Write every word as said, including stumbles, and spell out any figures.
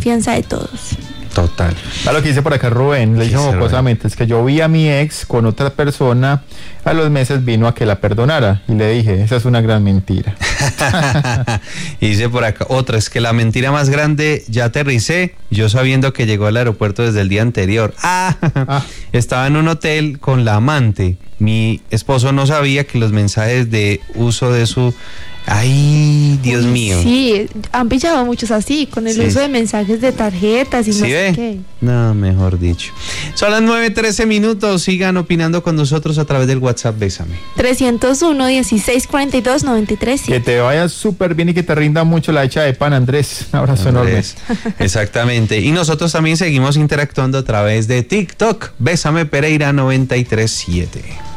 confianza de todos. Total. A lo que dice por acá Rubén, le dijo jocosamente, es que yo vi a mi ex con otra persona, a los meses vino a que la perdonara y le dije, esa es una gran mentira. Y dice por acá, otra, es que la mentira más grande, ya aterricé, yo sabiendo que llegó al aeropuerto desde el día anterior. Ah, ah. Estaba en un hotel con la amante, mi esposo no sabía que los mensajes de uso de su... Ay, Dios mío. Sí, han pillado muchos así, con el sí. uso de mensajes de tarjetas y ¿Sí no ve? sé qué. No, mejor dicho. Son las nueve trece minutos, sigan opinando con nosotros a través del WhatsApp Bésame. trescientos uno, dieciséis cuarenta y dos, noventa y tres. Que te vaya súper bien y que te rinda mucho la hecha de pan, Andrés. Un abrazo Andrés. enorme. Exactamente. Y nosotros también seguimos interactuando a través de TikTok. Bésame Pereira noventa y tres siete.